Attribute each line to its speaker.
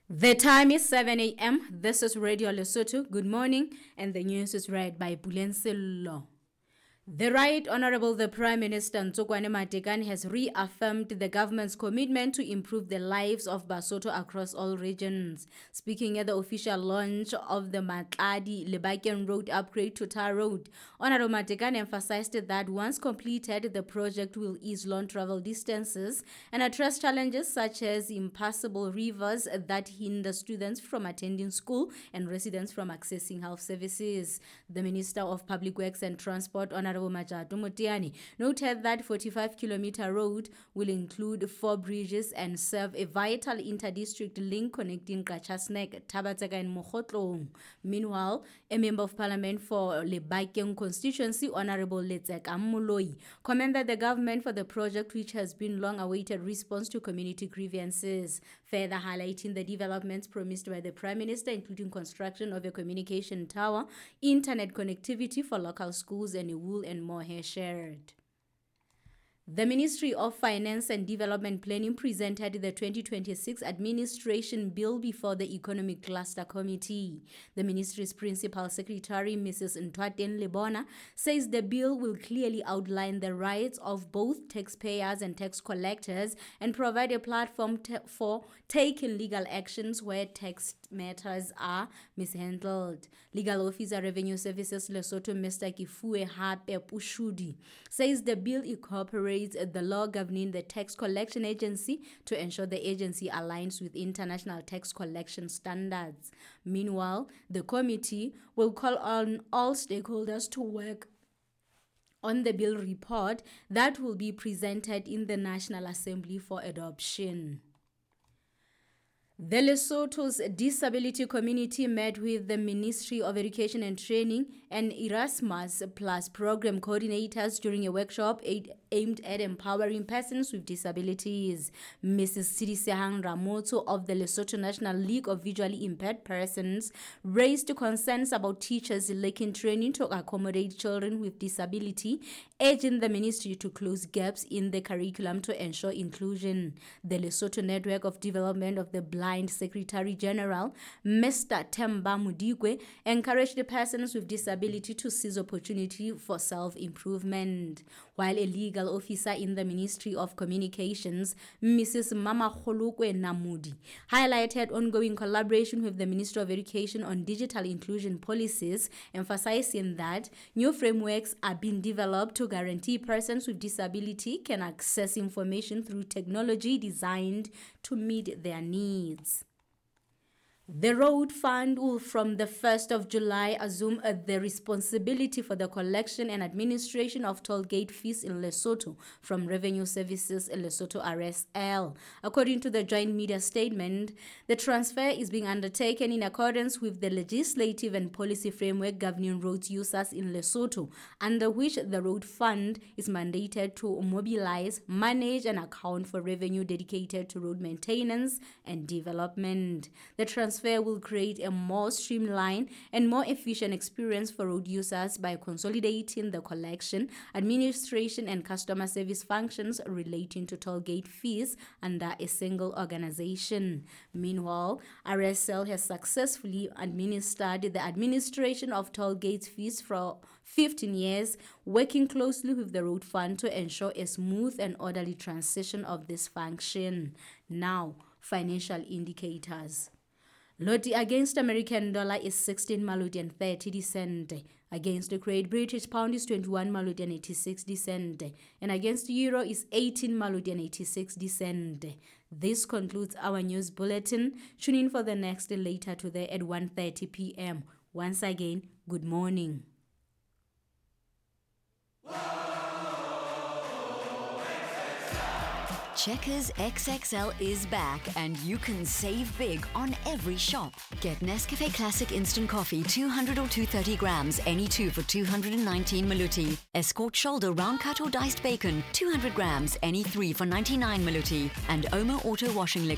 Speaker 1: The time is 7 a.m. This is Radio Lesotho. Good morning, and the news is read by Bulensello. The Right Honorable the Prime Minister Ntsokoane Matekane has reaffirmed the government's commitment to improve the lives of Basotho across all regions. Speaking at the official launch of the Matladi-Lebakeng Road upgrade to Tar Road, Honorable Matekane emphasized that once completed, the project will ease long travel distances and address challenges such as impassable rivers that hinder students from attending school and residents from accessing health services. The Minister of Public Works and Transport, Honorable Majatu Motiani, noted that 45-kilometer road will include 4 bridges and serve a vital inter-district link connecting Kachasnek, Tabateka and Mokotlong. Meanwhile, a member of parliament for Lebakeng constituency, Honorable Letseka Moloi, commended the government for the project, which has been long-awaited response to community grievances, further highlighting the developments promised by the Prime Minister, including construction of a communication tower, internet connectivity for local schools, and a wool and more hair shared. The Ministry of Finance and Development Planning presented the 2026 Administration Bill before the Economic Cluster Committee. The ministry's Principal Secretary, Mrs. Ntwaten Lebona, says the bill will clearly outline the rights of both taxpayers and tax collectors and provide a platform for taking legal actions where tax matters are mishandled. Legal Officer Revenue Services Lesotho, Mr. Kifue Hape Pushudi, says the bill incorporates the law governing the tax collection agency to ensure the agency aligns with international tax collection standards. Meanwhile, the committee will call on all stakeholders to work on the bill report that will be presented in the National Assembly for adoption. The Lesotho's disability community met with the Ministry of Education and Training and Erasmus Plus program coordinators during a workshop aimed at empowering persons with disabilities. Mrs. Sidisehang Ramoto of the Lesotho National League of Visually Impaired Persons raised concerns about teachers lacking training to accommodate children with disability, urging the ministry to close gaps in the curriculum to ensure inclusion. The Lesotho Network of Development of the Blind Secretary General, Mr. Temba Mudigwe, encouraged the persons with disability to seize opportunity for self-improvement. While a legal officer in the Ministry of Communications, Mrs. Mama Kholukwe Namudi, highlighted ongoing collaboration with the Ministry of Education on digital inclusion policies, emphasizing that new frameworks are being developed to guarantee persons with disability can access information through technology designed to meet their needs. The Road Fund will from the 1st of July assume the responsibility for the collection and administration of toll gate fees in Lesotho from Revenue Services Lesotho RSL. According to the joint media statement, the transfer is being undertaken in accordance with the legislative and policy framework governing roads users in Lesotho, under which the Road Fund is mandated to mobilize, manage and account for revenue dedicated to road maintenance and development. The transfer will create a more streamlined and more efficient experience for road users by consolidating the collection, administration, and customer service functions relating to toll gate fees under a single organization. Meanwhile, RSL has successfully administered the administration of toll gate fees for 15 years, working closely with the Road Fund to ensure a smooth and orderly transition of this function. Now, financial indicators. Lottie against American dollar is 16 maludi and 30 cent. Against the Great British pound is 21 maludi and 86 cent. And against euro is 18 maludi and 86 cent. This concludes our news bulletin. Tune in for the next later today at 1:30 p.m. Once again, good morning.
Speaker 2: Checkers XXL is back and you can save big on every shop. Get Nescafe Classic Instant Coffee 200 or 230 grams, any two for 219 maluti. Escort Shoulder Round Cut or Diced Bacon 200 grams, any 3 for 99 maluti. And Omo Auto Washing Liquid